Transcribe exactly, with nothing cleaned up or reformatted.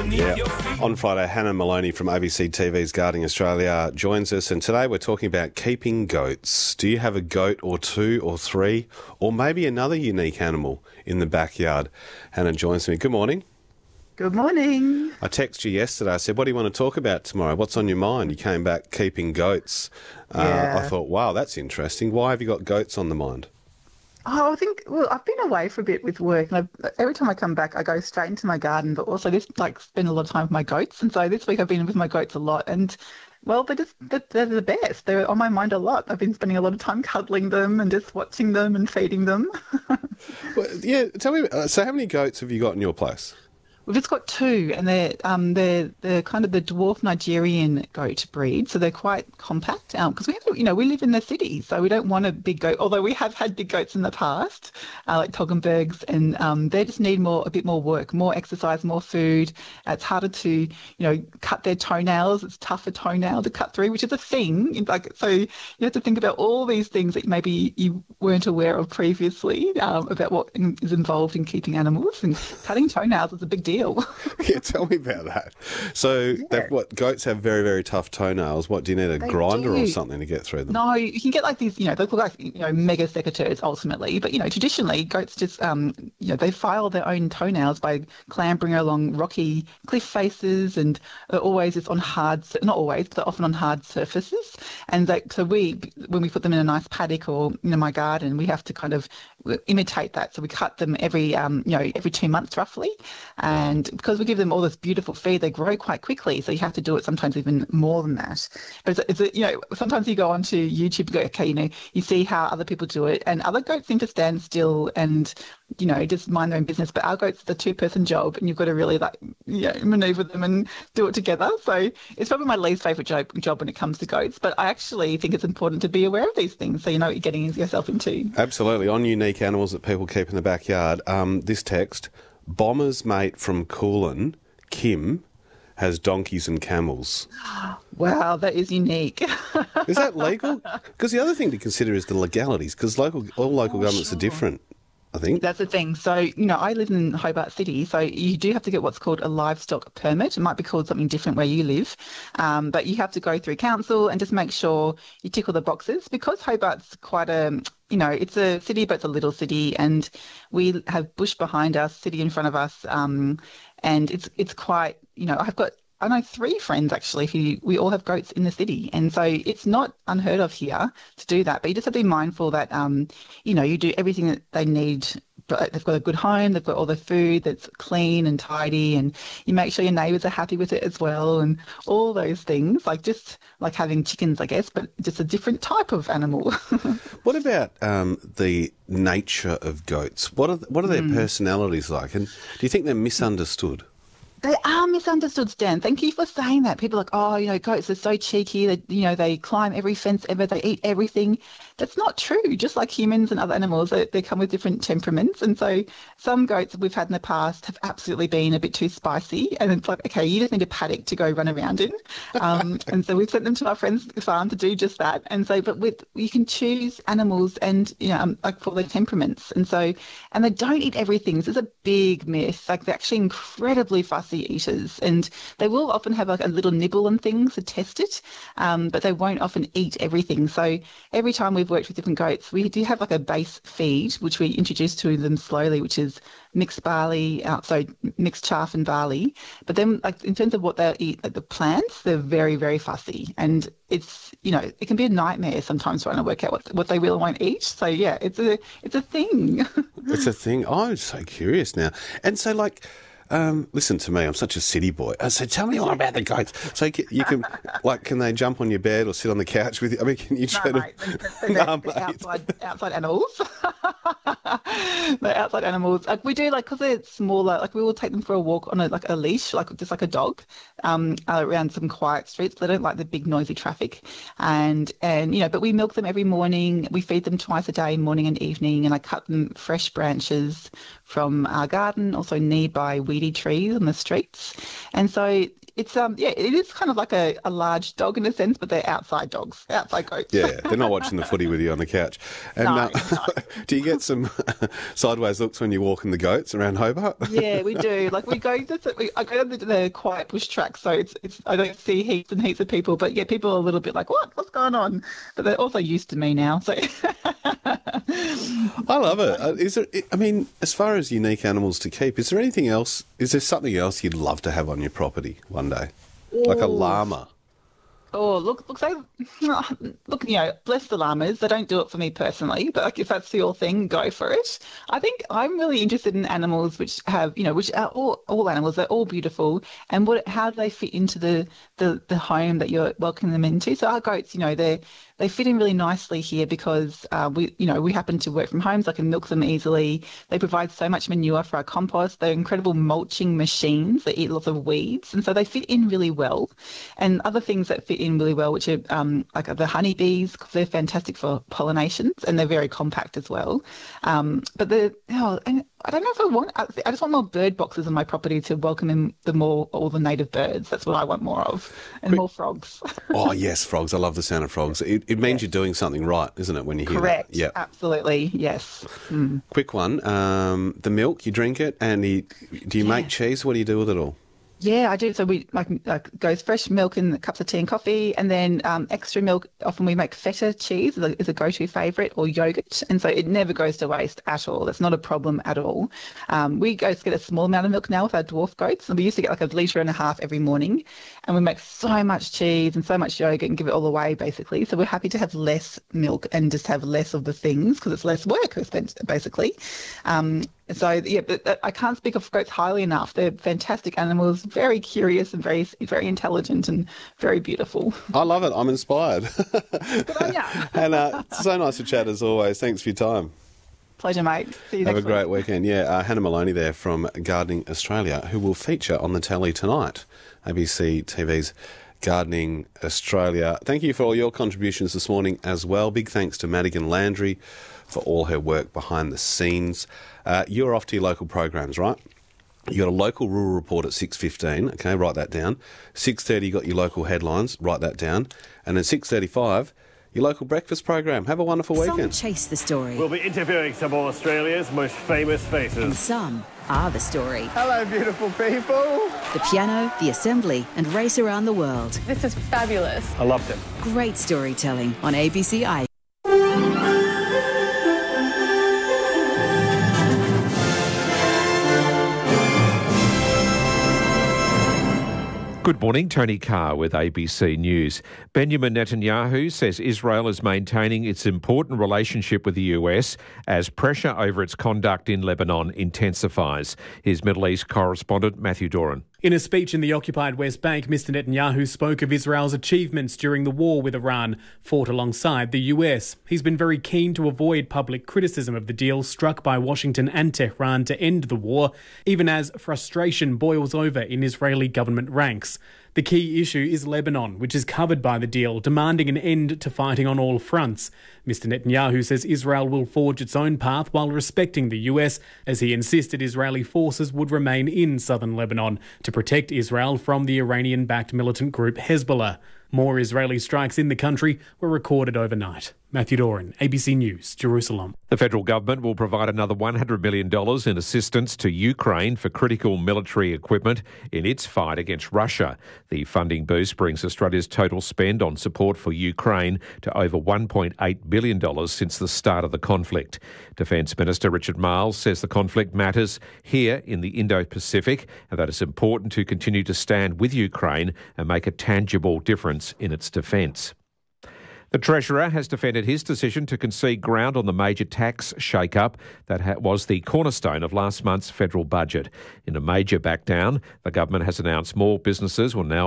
Yeah. On Friday, Hannah Maloney from A B C T V's Gardening Australia joins us, and today we're talking about keeping goats. Do you have a goat or two or three, or maybe another unique animal in the backyard? Hannah joins me. Good morning. Good morning. I texted you yesterday. I said, what do you want to talk about tomorrow? What's on your mind? You came back keeping goats. Yeah. Uh, I thought, wow, that's interesting. Why have you got goats on the mind? Oh, I think, well, I've been away for a bit with work, and I've, every time I come back, I go straight into my garden, but also this, like, spend a lot of time with my goats. And so this week I've been with my goats a lot, and, well, they're just, they're, they're the best. They're on my mind a lot. I've been spending a lot of time cuddling them and just watching them and feeding them. Well, yeah, tell me, uh, so how many goats have you got in your place? We've just got two, and they're um they're they're kind of the dwarf Nigerian goat breed, so they're quite compact. Um, because we have, you know, we live in the city, so we don't want a big goat. Although we have had big goats in the past, uh, like Toggenburgs, and um they just need more a bit more work, more exercise, more food. Uh, it's harder to, you know, cut their toenails. It's tougher toenail to cut through, which is a thing. Like, so you have to think about all these things that maybe you weren't aware of previously, um, about what is involved in keeping animals, and cutting toenails is a big deal. Yeah, tell me about that. So, Yeah. they've- what goats have very, very tough toenails. What do you need, a They grinder or do. something to get through them? No, you can get like these, you know, they look like, you know, mega secateurs ultimately. But, you know, traditionally goats just, um, you know, they file their own toenails by clambering along rocky cliff faces, and they're always just on hard, sur- not always, but they're often on hard surfaces. And they, so we, when we put them in a nice paddock or, you know, my garden, we have to kind of imitate that. So we cut them every, um, you know, every two months roughly. And because we give them all this beautiful feed, they grow quite quickly. So you have to do it sometimes even more than that. But it's, it's a, you know, sometimes you go onto YouTube and go, okay, you know, you see how other people do it, and other goats seem to stand still and, you know, just mind their own business. But our goats, it's a two-person job, and you've got to really, like, you know, maneuver them and do it together. So it's probably my least favourite job, job when it comes to goats. But I actually think it's important to be aware of these things, so you know what you're getting yourself into. Absolutely. On unique animals that people keep in the backyard, um, this text, Bomber's mate from Coolin, Kim, has donkeys and camels. Wow, that is unique. Is that legal? Because the other thing to consider is the legalities, because local, all local Oh, governments sure. are different, I think. That's the thing. So, you know, I live in Hobart City, so you do have to get what's called a livestock permit. It might be called something different where you live, um, but you have to go through council and just make sure you tick all the boxes, because Hobart's quite a, you know, it's a city, but it's a little city, and we have bush behind us, city in front of us, um, and it's it's quite, you know, I've got I know three friends actually who we all have goats in the city, and so it's not unheard of here to do that. But you just have to be mindful that, um, you know, you do everything that they need. But they've got a good home, they've got all the food that's clean and tidy, and you make sure your neighbours are happy with it as well, and all those things, like just like having chickens, I guess, but just a different type of animal. What about um, the nature of goats? What are what are their Hmm. personalities like? And do you think they're misunderstood? They are misunderstood, Stan. Thank you for saying that. People are like, oh, you know, goats are so cheeky. They, you know, they climb every fence ever. They eat everything. That's not true. Just like humans and other animals, they, they come with different temperaments. And so some goats that we've had in the past have absolutely been a bit too spicy. And it's like, okay, you just need a paddock to go run around in. Um, and so we've sent them to our friend's farm to do just that. And so, but with you can choose animals and, you know, um, like for their temperaments. And so, and they don't eat everything. This is a big myth. Like they're actually incredibly fussy eaters, and they will often have like a little nibble on things to test it, um, but they won't often eat everything. So every time we've worked with different goats, we do have like a base feed which we introduce to them slowly, which is mixed barley, uh, so mixed chaff and barley. But then, like in terms of what they'll eat, like the plants, they're very very fussy, and it's, you know, it can be a nightmare sometimes trying to work out what what they will and won't eat. So yeah, it's a it's a thing. It's a thing. I'm so curious now. And so, like, Um, listen to me, I'm such a city boy. Uh, So tell me more about the goats. So you can, you can, like, can they jump on your bed or sit on the couch with you? I mean, can you try No, to... mate. They're, they're, No, they're mate. outside, outside animals. They're outside animals. Like we do, like, because they're smaller, like we will take them for a walk on a like a leash, like just like a dog, um, uh, around some quiet streets. They don't like the big noisy traffic, and and you know, but we milk them every morning. We feed them twice a day, morning and evening, and I cut them fresh branches from our garden, also nearby weedy trees on the streets, and so It's um yeah, it is kind of like a, a large dog in a sense, but they're outside dogs, outside goats. Yeah, they're not watching the footy with you on the couch. And No, uh, no. do you get some sideways looks when you're walking the goats around Hobart? Yeah, we do. Like we go, that's it, we, I go to the, the quiet bush track, so it's it's I don't see heaps and heaps of people, but yeah, people are a little bit like, what, what's going on? But they're also used to me now, so. I love it. Uh, Is there? I mean, as far as unique animals to keep, is there anything else? Is there something else you'd love to have on your property one day, like a Ooh. llama? Oh, look, look, so, look, you know, bless the llamas. They don't do it for me personally, but like if that's your thing, go for it. I think I'm really interested in animals which have, you know, which are all, all animals, they're all beautiful, and what, how do they fit into the, the, the home that you're welcoming them into? So our goats, you know, they they fit in really nicely here because uh, we, you know, we happen to work from home, so I can milk them easily. They provide so much manure for our compost. They're incredible mulching machines. They eat lots of weeds, and so they fit in really well. And other things that fit in really well, which are um, like the honeybees, because they're fantastic for pollinations and they're very compact as well. Um, but the oh, and I don't know if I want. I I just want more bird boxes on my property to welcome in the more all the native birds. That's what I want more of, and more frogs. Oh yes, frogs. I love the sound of frogs. It, it means Yes. you're doing something right, isn't it? When you hear Correct. that. Yeah. Absolutely. Yes. Mm. Quick one. Um, the milk, you drink it, and you, do you make cheese? What do you do with it all? Yeah, I do. So we like uh, goes fresh milk in cups of tea and coffee, and then um, extra milk. Often we make feta cheese is a, is a go-to favourite, or yogurt, and so it never goes to waste at all. That's not a problem at all. Um, we go to get a small amount of milk now with our dwarf goats, and we used to get like a litre and a half every morning, and we make so much cheese and so much yogurt and give it all away basically. So we're happy to have less milk and just have less of the things because it's less work spent basically. Um, So yeah, but I can't speak of goats highly enough. They're fantastic animals, very curious and very, very intelligent and very beautiful. I love it. I'm inspired. Good on ya. And uh, so nice to chat as always. Thanks for your time. Pleasure, mate. See you Have next a great week. weekend. Yeah, uh, Hannah Maloney there from Gardening Australia, who will feature on the telly tonight. A B C T V's Gardening Australia. Thank you for all your contributions this morning as well. Big thanks to Madigan Landry for all her work behind the scenes. Uh, you're off to your local programs, right? You got a local rural report at six fifteen. Okay, write that down. six thirty, you got your local headlines. Write that down. And then six thirty-five, your local breakfast program. Have a wonderful Some weekend. chase the story, We'll be interviewing some of Australia's most famous and faces. some are the story. Hello, beautiful people. The piano, the assembly, and race around the world. This is fabulous. I loved it. Great storytelling on A B C I. Good morning, Tony Carr with A B C News. Benjamin Netanyahu says Israel is maintaining its important relationship with the U S as pressure over its conduct in Lebanon intensifies. Here's Middle East correspondent Matthew Doran. In a speech in the occupied West Bank, Mister Netanyahu spoke of Israel's achievements during the war with Iran, fought alongside the U S. He's been very keen to avoid public criticism of the deal struck by Washington and Tehran to end the war, even as frustration boils over in Israeli government ranks. The key issue is Lebanon, which is covered by the deal, demanding an end to fighting on all fronts. Mister Netanyahu says Israel will forge its own path while respecting the U S, as he insisted Israeli forces would remain in southern Lebanon to protect Israel from the Iranian-backed militant group Hezbollah. More Israeli strikes in the country were recorded overnight. Matthew Doran, A B C News, Jerusalem. The federal government will provide another one hundred million dollars in assistance to Ukraine for critical military equipment in its fight against Russia. The funding boost brings Australia's total spend on support for Ukraine to over one point eight billion dollars since the start of the conflict. Defence Minister Richard Marles says the conflict matters here in the Indo-Pacific and that it's important to continue to stand with Ukraine and make a tangible difference in its defence. The Treasurer has defended his decision to concede ground on the major tax shake-up that ha- was the cornerstone of last month's federal budget. In a major backdown, the government has announced more businesses will now